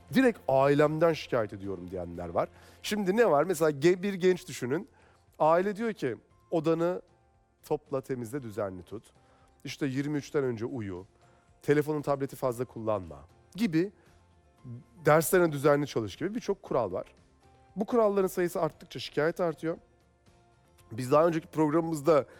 Direkt ailemden şikayet ediyorum diyenler var. Şimdi ne var? Mesela bir genç düşünün. Aile diyor ki odanı topla, temizle, düzenli tut. İşte 23'ten önce uyu. Telefonun, tableti fazla kullanma gibi, derslerine düzenli çalış gibi birçok kural var. Bu kuralların sayısı arttıkça şikayet artıyor. Biz daha önceki programımızda